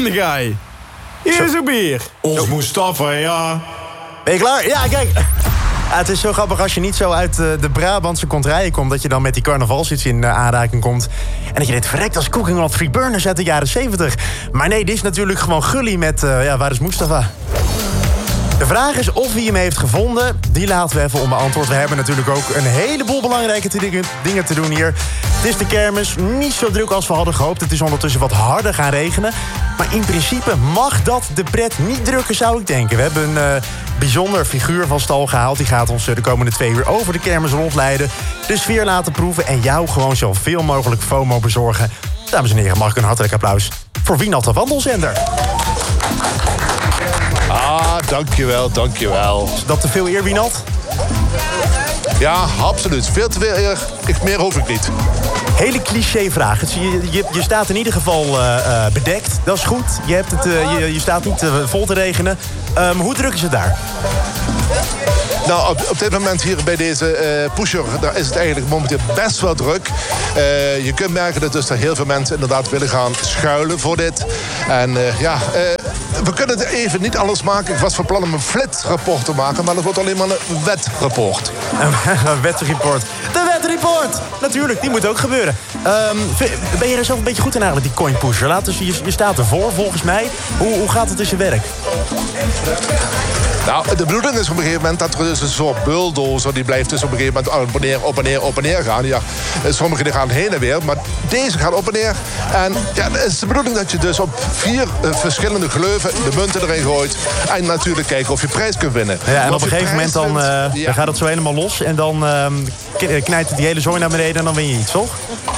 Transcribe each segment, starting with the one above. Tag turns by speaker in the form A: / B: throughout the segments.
A: de guy. Hier is een bier.
B: Ons Mustafa, ja.
C: Ben je klaar? Ja, kijk. Ja, het is zo grappig als je niet zo uit de Brabantse kontrijen komt... dat je dan met die carnavalshits in aanraking komt. En dat je denkt, verrekt als Cooking on Three Burners uit de jaren 70. Maar nee, dit is natuurlijk gewoon Gully met Waar is Mustafa? De vraag is of wie hem heeft gevonden. Die laten we even onbeantwoord. We hebben natuurlijk ook een heleboel belangrijke dingen te doen hier. Het is de kermis, niet zo druk als we hadden gehoopt. Het is ondertussen wat harder gaan regenen. Maar in principe mag dat de pret niet drukken, zou ik denken. We hebben een bijzonder figuur van stal gehaald. Die gaat ons de komende 2 uur over de kermis rondleiden. De sfeer laten proeven en jou gewoon zoveel mogelijk FOMO bezorgen. Dames en heren, mag ik een hartelijk applaus voor Wienald de Wandelzender.
D: Ah, dankjewel.
C: Is dat te veel eer, Wienald?
D: Ja, absoluut. Veel te veel eer. Meer hoef ik niet.
C: Hele cliché vraag. Je staat in ieder geval bedekt. Dat is goed. Je staat niet vol te regenen. Hoe druk is het daar?
D: Nou, op dit moment hier bij deze pusher... daar is het eigenlijk momenteel best wel druk. Je kunt merken dat dus er heel veel mensen inderdaad willen gaan schuilen voor dit. En we kunnen het even niet anders maken. Ik was van plan om een flitsrapport te maken... maar dat wordt alleen maar een wetrapport.
C: Een wetrapport. De wetrapport! Natuurlijk, die moet ook gebeuren. Ben je er zelf een beetje goed in eigenlijk, die coin pusher? Je staat ervoor, volgens mij. Hoe gaat het in zijn werk?
D: Nou, de bedoeling is op een gegeven moment dat er dus een soort bulldozer... die blijft dus op een gegeven moment op en neer gaan. Ja, sommige die gaan heen en weer, maar deze gaat op en neer. En ja, het is de bedoeling dat je dus op 4 verschillende gleuven de munten erin gooit. En natuurlijk kijken of je prijs kunt winnen.
C: Ja, en op een gegeven moment dan gaat het zo helemaal los. En dan knijpt het die hele zooi naar beneden en dan win je iets, toch?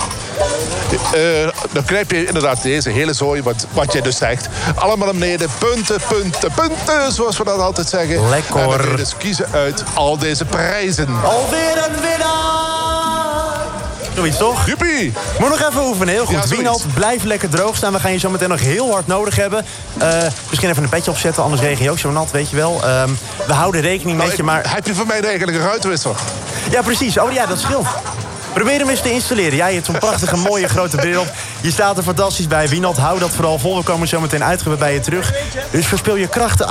D: Dan knijp je inderdaad deze hele zooi, wat jij dus zegt. Allemaal naar beneden, punten, zoals we dat altijd zeggen.
C: Lekker.
D: En dan kun je dus kiezen uit al deze prijzen.
C: Alweer een winnaar! Zoiets toch?
D: Juppie!
C: Moet nog even oefenen, heel goed.
D: Ja,
C: Wienald, blijf lekker droog staan. We gaan je zo meteen nog heel hard nodig hebben. Misschien even een petje opzetten, anders regen je ook zo nat, weet je wel. We houden rekening met je, maar...
D: Heb je voor mij eigenlijk een ruitwisser?
C: Ja, precies. Oh ja, dat scheelt. Probeer hem eens te installeren. Jij hebt zo'n prachtige, mooie, grote bril op. Je staat er fantastisch bij. Wienald, hou dat vooral vol. We komen zo meteen uitgebreid bij je terug. Dus verspil je krachten